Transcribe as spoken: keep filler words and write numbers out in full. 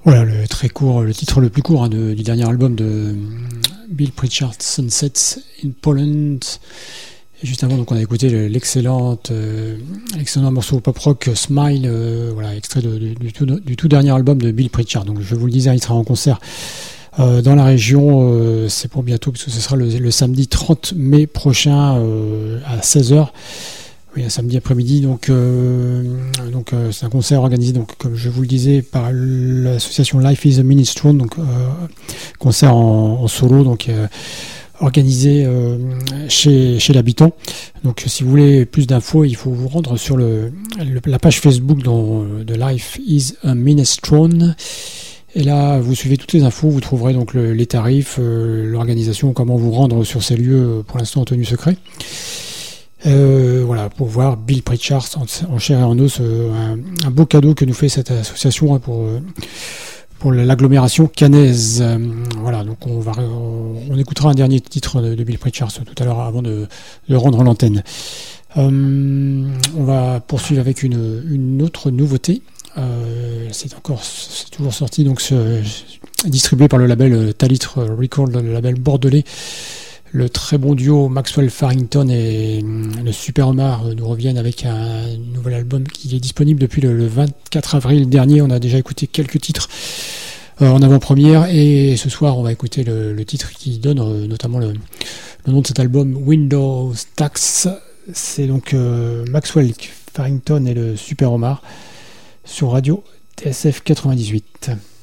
Voilà, le très court, le titre le plus court hein, de, du dernier album de Bill Pritchard, Sunsets in Poland. Et juste avant, donc, on a écouté l'excellente, euh, l'excellent morceau pop rock Smile, euh, voilà, extrait de, de, du, tout, du tout dernier album de Bill Pritchard. Donc, je vous le disais, il sera en concert euh, dans la région. Euh, c'est pour bientôt, parce que ce sera le, le samedi trente mai prochain euh, à seize heures. Oui, un samedi après-midi, donc, euh, donc euh, c'est un concert organisé, donc, comme je vous le disais, par l'association Life is a Minestrone, donc euh, concert en, en solo, donc euh, organisé euh, chez, chez l'habitant. Donc si vous voulez plus d'infos, il faut vous rendre sur le, le, la page Facebook dans, de Life is a Minestrone. Et là, vous suivez toutes les infos, vous trouverez donc le, les tarifs, euh, l'organisation, comment vous rendre sur ces lieux, pour l'instant en tenue secret. Euh, voilà, pour voir Bill Pritchard en, en chair et en os, euh, un, un beau cadeau que nous fait cette association hein, pour, euh, pour l'agglomération cannaise. Euh, voilà, donc on va on, on écoutera un dernier titre de, de Bill Pritchard tout à l'heure avant de, de rendre l'antenne. Euh, on va poursuivre avec une, une autre nouveauté. Euh, c'est encore, c'est toujours sorti, donc ce, distribué par le label Talitre Record, le label bordelais. Le très bon duo Maxwell Farrington et le Super Omar nous reviennent avec un nouvel album qui est disponible depuis le, le vingt-quatre avril dernier. On a déjà écouté quelques titres euh, en avant-première et ce soir on va écouter le, le titre qui donne euh, notamment le, le nom de cet album, Windows Tax. C'est donc euh, Maxwell Farrington et le Super Omar sur Radio T S F quatre-vingt-dix-huit.